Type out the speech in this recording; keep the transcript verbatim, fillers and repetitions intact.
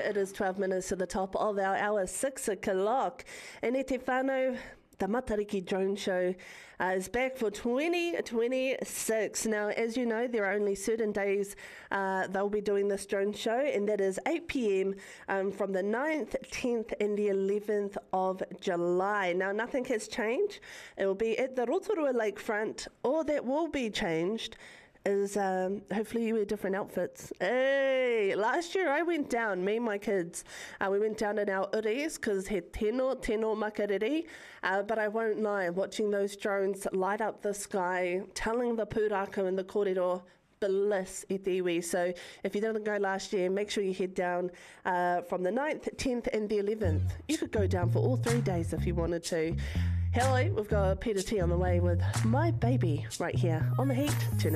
It is twelve minutes to the top of our hour, six o'clock. And e te whānau, the Matariki Drone Show uh, is back for twenty twenty-six. Now, as you know, there are only certain days uh, they'll be doing this drone show, and that is eight p.m. Um, from the ninth, tenth and the eleventh of July. Now, nothing has changed. It will be at the Rotorua Lakefront. All that will be changed is um, hopefully you wear different outfits. Hey, last year I went down, me and my kids, uh, we went down in our uris because he tino, tino makariri, uh, but I won't lie, watching those drones light up the sky, telling the pūrākau and the kōrero, bliss i te iwi. So if you didn't go last year, make sure you head down uh, from the ninth, tenth and the eleventh. You could go down for all three days if you wanted to. Hello, we've got Peter T on the way with My Baby right here on The Heat. Tune in.